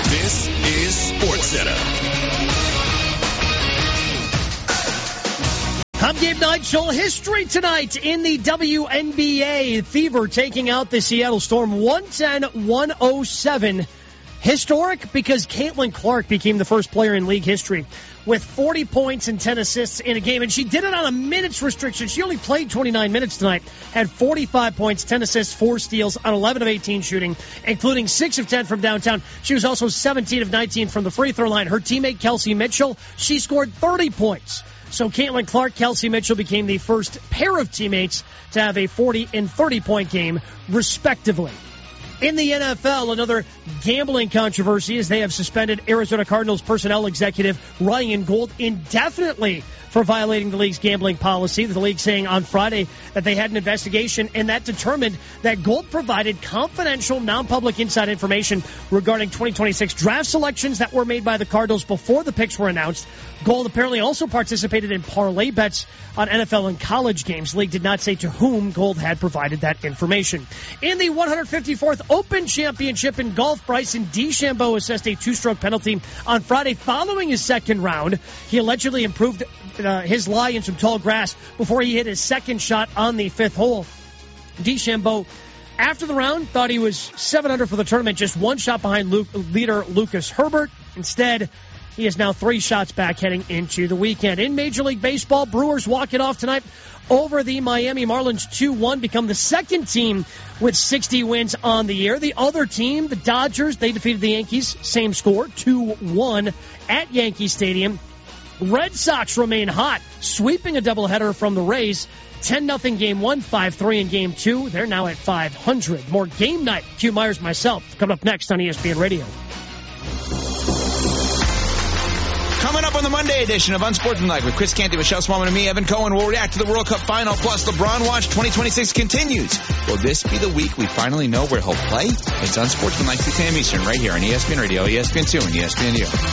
This is SportsCenter. I'm Gabe Nigel. History tonight in the WNBA. Fever taking out the Seattle Storm 110-107. Historic because Caitlin Clark became the first player in league history with 40 points and 10 assists in a game. And she did it on a minutes restriction. She only played 29 minutes tonight. Had 45 points, 10 assists, 4 steals on 11 of 18 shooting, including 6 of 10 from downtown. She was also 17 of 19 from the free throw line. Her teammate, Kelsey Mitchell, she scored 30 points. So Caitlin Clark, Kelsey Mitchell became the first pair of teammates to have a 40 and 30-point game, respectively. In the NFL, another gambling controversy as they have suspended Arizona Cardinals personnel executive Ryan Gold indefinitely for violating the league's gambling policy. The league saying on Friday that they had an investigation and that determined that Gold provided confidential, non-public inside information regarding 2026 draft selections that were made by the Cardinals before the picks were announced. Gold apparently also participated in parlay bets on NFL and college games. The league did not say to whom Gold had provided that information. In the 154th Open Championship in golf, Bryson DeChambeau assessed a 2-stroke penalty on Friday following his second round. He allegedly improved his lie in some tall grass before he hit his second shot on the 5th hole. DeChambeau, after the round, thought he was 7 under for the tournament, just 1 shot behind leader Lucas Herbert. Instead, he is now 3 shots back heading into the weekend. In Major League Baseball, Brewers walk it off tonight over the Miami Marlins 2-1, become the second team with 60 wins on the year. The other team, the Dodgers, they defeated the Yankees, same score, 2-1 at Yankee Stadium. Red Sox remain hot, sweeping a doubleheader from the Rays. 10-0 Game 1, 5-3 in Game 2. They're now at 500. More Game Night. Q Myers, myself, coming up next on ESPN Radio. Coming up on the Monday edition of Unsportsmanlike with Chris Canty, Michelle Smallman, and me, Evan Cohen, we'll react to the World Cup final. Plus, LeBron Watch 2026 continues. Will this be the week we finally know where he'll play? It's Unsportsmanlike 2 p.m. Eastern right here on ESPN Radio, ESPN2, and ESPN U.